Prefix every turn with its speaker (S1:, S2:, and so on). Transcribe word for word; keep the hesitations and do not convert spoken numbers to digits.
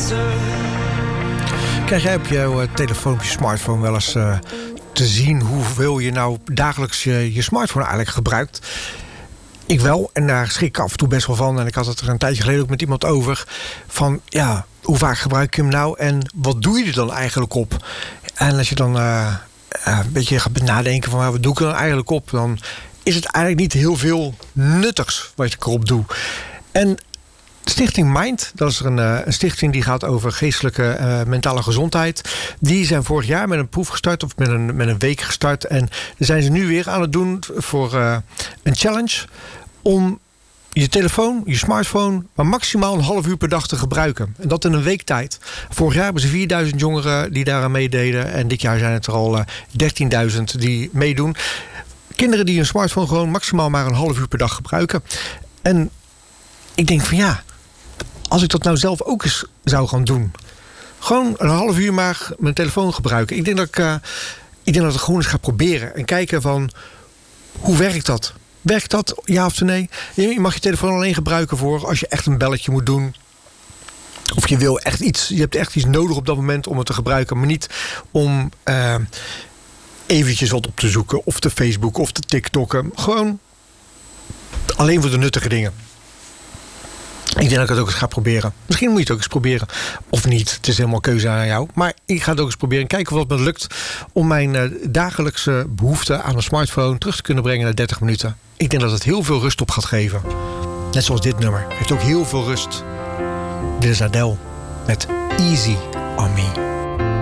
S1: Krijg jij op jouw uh, telefoon, op je smartphone wel eens uh, te zien hoeveel je nou dagelijks je, je smartphone eigenlijk gebruikt? Ik wel, en daar schrik ik af en toe best wel van. En ik had het er een tijdje geleden ook met iemand over. Van, ja, hoe vaak gebruik je hem nou? En wat doe je er dan eigenlijk op? En als je dan uh, uh, een beetje gaat nadenken van, wat doe ik er dan eigenlijk op? Dan is het eigenlijk niet heel veel nuttigs wat ik erop doe. En Stichting Mind, dat is er een, uh, een stichting die gaat over geestelijke uh, mentale gezondheid. Die zijn vorig jaar met een proef gestart, of met een, met een week gestart. En daar zijn ze nu weer aan het doen voor uh, een challenge om je telefoon, je smartphone, maar maximaal een half uur per dag te gebruiken. En dat in een week tijd. Vorig jaar hebben ze vierduizend jongeren die daaraan meededen. En dit jaar zijn het er al uh, dertienduizend die meedoen. Kinderen die een smartphone gewoon maximaal maar een half uur per dag gebruiken. En ik denk van ja, als ik dat nou zelf ook eens zou gaan doen. Gewoon een half uur maar mijn telefoon gebruiken. Ik denk dat ik, uh, ik, denk dat ik gewoon eens ga proberen. En kijken van, hoe werkt dat? Werkt dat, ja of nee? Je mag je telefoon alleen gebruiken voor als je echt een belletje moet doen. Of je wil echt iets, je hebt echt iets nodig op dat moment om het te gebruiken. Maar niet om uh, eventjes wat op te zoeken. Of te Facebook of te TikTokken. Gewoon alleen voor de nuttige dingen. Ik denk dat ik het ook eens ga proberen. Misschien moet je het ook eens proberen. Of niet. Het is helemaal keuze aan jou. Maar ik ga het ook eens proberen. En kijken of het me lukt om mijn uh, dagelijkse behoefte aan een smartphone terug te kunnen brengen naar dertig minuten. Ik denk dat het heel veel rust op gaat geven. Net zoals dit nummer. Het heeft ook heel veel rust. Dit is Adele met Easy on Me.